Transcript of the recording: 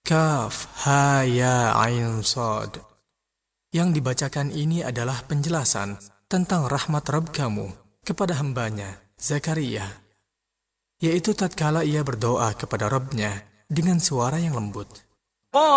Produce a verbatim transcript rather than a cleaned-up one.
Kaf, Ha, Ya, Ain, Shad. Yang dibacakan ini adalah penjelasan tentang rahmat Rabb kamu kepada hambanya, Zakaria, yaitu tatkala ia berdoa kepada Rabb-Nya dengan suara yang lembut.